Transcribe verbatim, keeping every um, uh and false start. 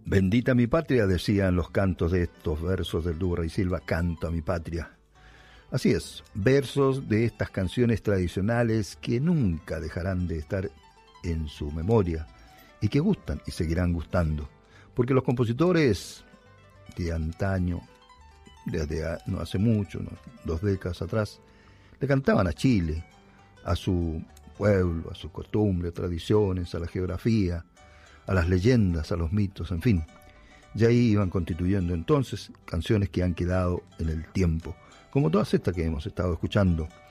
Bendita mi patria, decían los cantos de estos versos del dúo Rey Silva, canto a mi patria. Así es, versos de estas canciones tradicionales que nunca dejarán de estar en su memoria y que gustan y seguirán gustando, porque los compositores de antaño, desde no hace mucho, ¿no? dos décadas atrás, le cantaban a Chile, a su pueblo, a sus costumbres, tradiciones, a la geografía, a las leyendas, a los mitos, en fin. Y ahí iban constituyendo entonces canciones que han quedado en el tiempo, como todas estas que hemos estado escuchando,